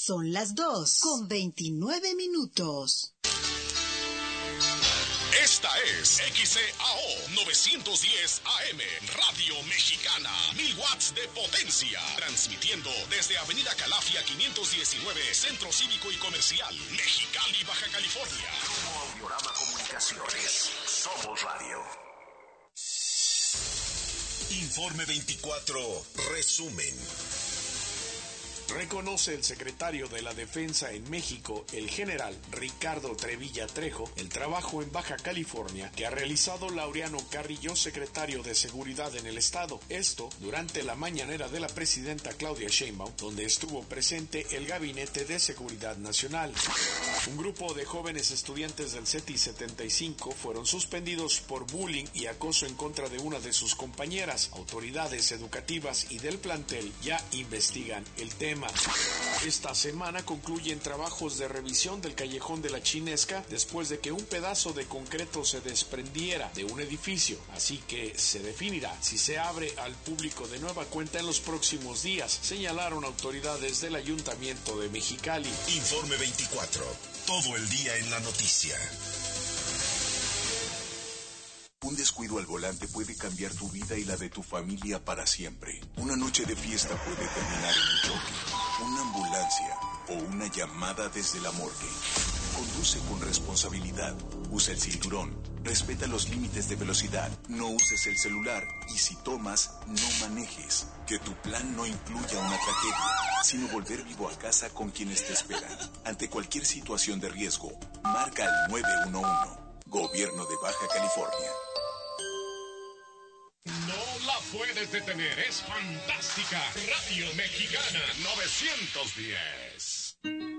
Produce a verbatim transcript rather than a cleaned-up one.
Son las dos con veintinueve minutos. Esta es X C A O novecientos diez A M, Radio Mexicana, mil watts de potencia, transmitiendo desde Avenida Calafia quinientos diecinueve, Centro Cívico y Comercial, Mexicali, Baja California. Como Audiorama Comunicaciones, somos radio. Informe veinticuatro, resumen. Reconoce el secretario de la Defensa en México, el general Ricardo Trevilla Trejo, el trabajo en Baja California que ha realizado Laureano Carrillo, secretario de Seguridad en el Estado. Esto durante la mañanera de la presidenta Claudia Sheinbaum, donde estuvo presente el Gabinete de Seguridad Nacional. Un grupo de jóvenes estudiantes del CETI setenta y cinco fueron suspendidos por bullying y acoso en contra de una de sus compañeras. Autoridades educativas y del plantel ya investigan el tema. Esta semana concluyen trabajos de revisión del Callejón de la Chinesca después de que un pedazo de concreto se desprendiera de un edificio, así que se definirá si se abre al público de nueva cuenta en los próximos días, señalaron autoridades del Ayuntamiento de Mexicali. Informe veinticuatro, todo el día en la noticia. Un descuido al volante puede cambiar tu vida y la de tu familia para siempre. Una noche de fiesta puede terminar en un choque, una ambulancia o una llamada desde la morgue. Conduce con responsabilidad. Usa el cinturón. Respeta los límites de velocidad. No uses el celular. Y si tomas, no manejes. Que tu plan no incluya una tragedia, sino volver vivo a casa con quienes te esperan. Ante cualquier situación de riesgo, marca al nueve uno uno. Gobierno de Baja California. No la puedes detener, es fantástica. Radio Mexicana novecientos diez.